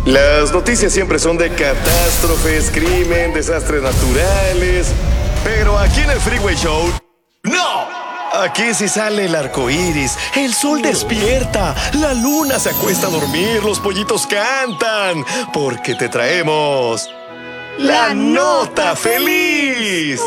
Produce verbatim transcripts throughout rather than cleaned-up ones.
Las noticias siempre son de catástrofes, crimen, desastres naturales. Pero aquí en el Freeway Show, ¡no! Aquí sí sale el arco iris, el sol despierta, la luna se acuesta a dormir, los pollitos cantan. Porque te traemos la nota feliz.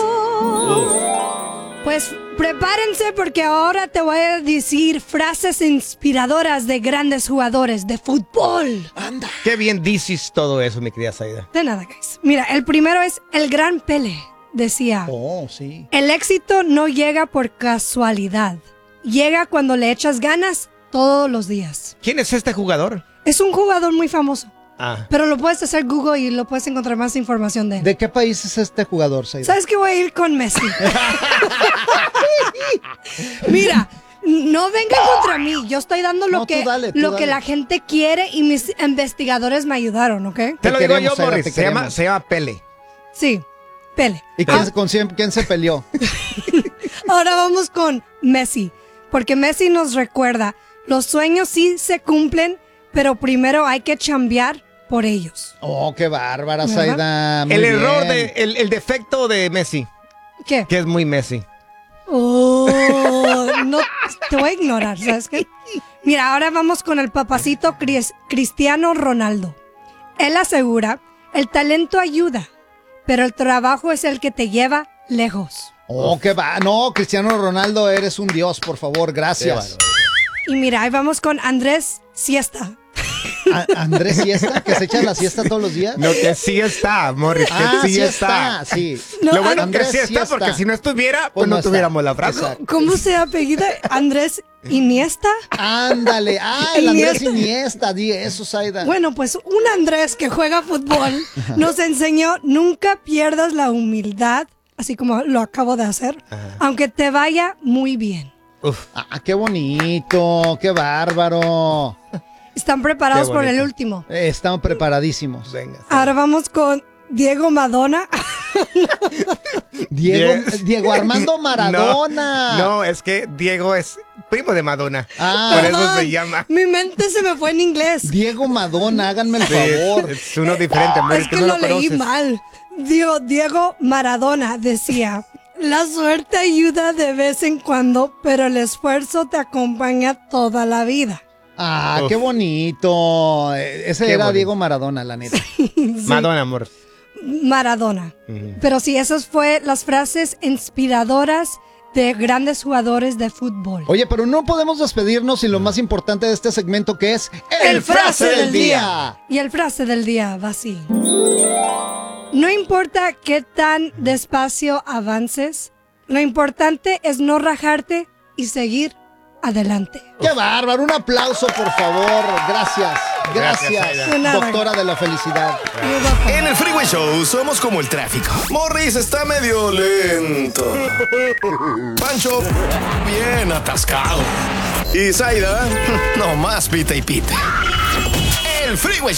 Pues prepárense porque ahora te voy a decir frases inspiradoras de grandes jugadores de fútbol. Anda. Qué bien dices todo eso, mi querida Saida. De nada, guys. Mira, el primero es el gran Pelé. Decía, oh, sí. El éxito no llega por casualidad. Llega cuando le echas ganas todos los días. ¿Quién es este jugador? Es un jugador muy famoso. Ah. Pero lo puedes hacer Google y lo puedes encontrar más información de él. ¿De qué país es este jugador, Saida? ¿Sabes qué? Voy a ir con Messi. Mira, no vengan contra mí. Yo estoy dando lo, No, que, tú dale, tú lo dale. que la gente quiere y mis investigadores me ayudaron, ¿ok? Te, Te lo digo queremos, yo, Saida, Morris. te Se llama, queremos. se llama Pele. Sí, Pele. ¿Y quién, Ah, con quién, quién se peleó? ahora vamos con Messi. Porque Messi nos recuerda, los sueños sí se cumplen, pero primero hay que chambear por ellos. Oh, qué bárbara, ¿Verdad? Saida. Muy El error, bien. de, el, el defecto de Messi, ¿Qué? que es muy Messi. Oh, no, te voy a ignorar, ¿sabes qué? Mira, ahora vamos con el papacito Cris- Cristiano Ronaldo. Él asegura, el talento ayuda, pero el trabajo es el que te lleva lejos. Oh, qué va. No, Cristiano Ronaldo, eres un dios, por favor, gracias. Y mira, ahí vamos con Andrés Siesta. A- Andrés Siesta, que se echa la siesta todos los días. No, que sí está, Morris, que Ah, sí, sí está. está, sí. No, Lo bueno Andrés que sí está, sí está. porque si no estuviera, pues, Pues no, no está. tuviéramos la frase. Exacto. ¿Cómo se apellida? Andrés Iniesta. Ándale, ah, el Andrés Iniesta. Iniesta, di eso, Saida. Bueno, pues un Andrés que juega fútbol nos enseñó nunca pierdas la humildad, así como lo acabo de hacer, aunque te vaya muy bien. Uf. Ah, qué bonito, qué bárbaro. ¿Están preparados Qué por el bonito. último? Eh, estamos preparadísimos. Venga. sí. Ahora vamos con Diego Madonna. Diego, Die- Diego Armando Maradona. No, no, es que Diego es primo de Madonna. Ah. Por eso Perdón, se llama. Mi mente se me fue en inglés. Diego Madonna, háganme el Sí, favor. es uno diferente, Morris, Es que que no lo lo leí conoces. mal. Diego, Diego Maradona decía, la suerte ayuda de vez en cuando, pero el esfuerzo te acompaña toda la vida. Ah, Uf. qué bonito. Eh, Ese Qué era bonito. Diego Maradona, la neta. Madonna, amor. Maradona. Pero sí, esas fue las frases inspiradoras de grandes jugadores de fútbol. Oye, pero no podemos despedirnos sin lo más importante de este segmento, que es El frase del día. Y el frase del día va así. No importa qué tan despacio avances, lo importante es no rajarte y seguir adelante. ¡Qué bárbaro! Un aplauso, por favor. Gracias. Gracias, Gracias, Aida. De nada. doctora de la felicidad. En el Freeway Show somos como el tráfico. Morris está medio lento. Pancho, bien atascado. Y Zaida, no más pita y pita. El Freeway Show